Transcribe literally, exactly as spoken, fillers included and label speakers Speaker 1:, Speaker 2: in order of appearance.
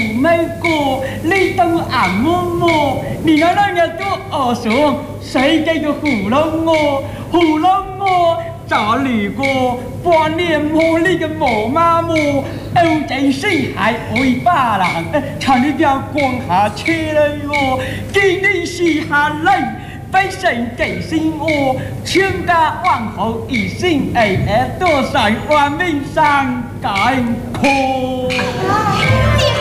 Speaker 1: 美国，你当俺妈妈，你那那个都二上，谁给个糊弄我？糊弄我，找你个半年磨你个毛妈妈，欧真是还会把人，看你表光下车了哟，今日是下来。非神给心我，千家万户一心哎哎，多少万民上赶苦。